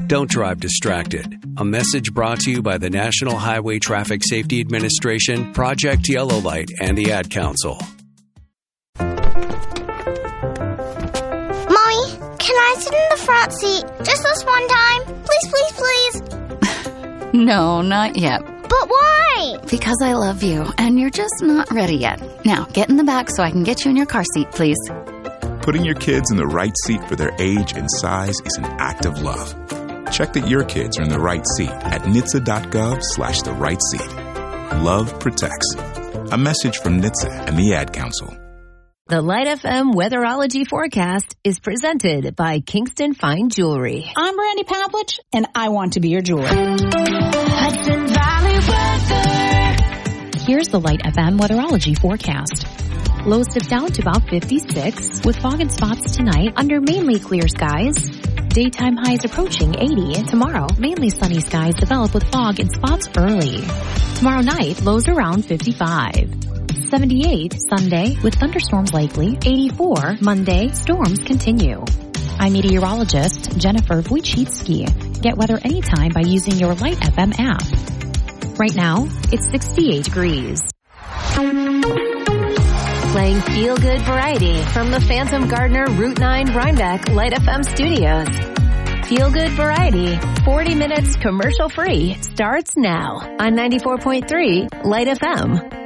Don't drive distracted. A message brought to you by the National Highway Traffic Safety Administration, Project Yellow Light, and the Ad Council. Mommy, can I sit in the front seat just this one time? Please, please, please. No, not yet. But why? Because I love you, and you're just not ready yet. Now, get in the back so I can get you in your car seat, please. Putting your kids in the right seat for their age and size is an act of love. Check that your kids are in the right seat at NHTSA.gov/the right seat. Love protects. A message from NHTSA and the Ad Council. The Light FM Weatherology Forecast is presented by Kingston Fine Jewelry. I'm Brandy Pavlich, and I want to be your jeweler. Hudson Valley weather. Here's the Light FM Weatherology Forecast. Lows dip down to about 56, with fog and spots tonight under mainly clear skies. Daytime highs approaching 80. Tomorrow, mainly sunny skies develop with fog and spots early. Tomorrow night, lows around 55. 78 Sunday with thunderstorms likely. 84 Monday, storms continue. I'm meteorologist Jennifer Wojcicki. Get weather anytime by using your Light FM app. Right now, it's 68 degrees. Playing feel-good variety from the Phantom Gardener Route 9 Rhinebeck Light FM studios. Feel-good variety, 40 minutes commercial-free, starts now on 94.3 Light FM.